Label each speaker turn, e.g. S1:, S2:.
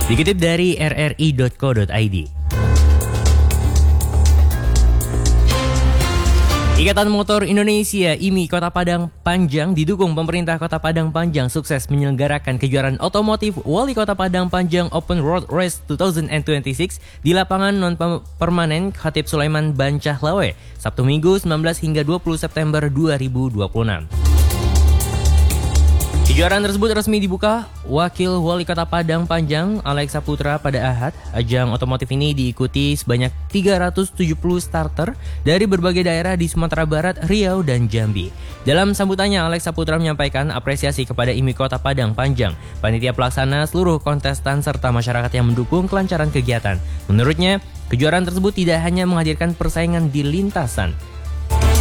S1: Dikutip dari rri.co.id. Ikatan Motor Indonesia IMI Kota Padang Panjang didukung pemerintah Kota Padang Panjang sukses menyelenggarakan kejuaraan otomotif Wali Kota Padang Panjang Open Road Race 2026 di lapangan non-permanen Khatib Sulaiman Bancahlawe, Sabtu Minggu 19 hingga 20 September 2026. Kejuaraan tersebut resmi dibuka Wakil Wali Kota Padang Panjang Alex Saputra pada Ahad. Ajang otomotif ini diikuti sebanyak 370 starter dari berbagai daerah di Sumatera Barat, Riau, dan Jambi. Dalam sambutannya, Alex Saputra menyampaikan apresiasi kepada IMI Kota Padang Panjang, panitia pelaksana, seluruh kontestan, serta masyarakat yang mendukung kelancaran kegiatan. Menurutnya, kejuaraan tersebut tidak hanya menghadirkan persaingan di lintasan,